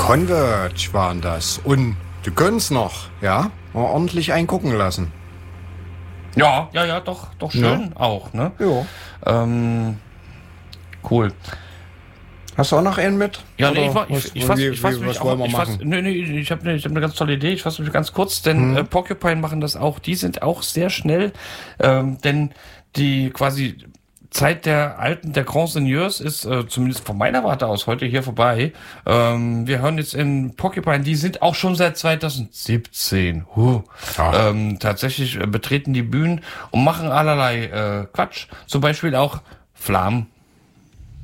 Converge waren das. Und du gönnst noch, ja? Mal ordentlich eingucken lassen. Ja, doch schön auch, ne? Ja. Cool. Hast du auch noch einen mit? Ja, nee, Oder ich fasse mich was auch. wollen wir machen? Ich habe eine ganz tolle Idee. Ich fasse mich ganz kurz, denn Porcupine machen das auch. Die sind auch sehr schnell, denn die quasi Zeit der Grand Seigneurs ist zumindest von meiner Warte aus heute hier vorbei. Wir hören jetzt in Porcupine, die sind auch schon seit 2017 tatsächlich betreten die Bühnen und machen allerlei Quatsch. Zum Beispiel auch Flam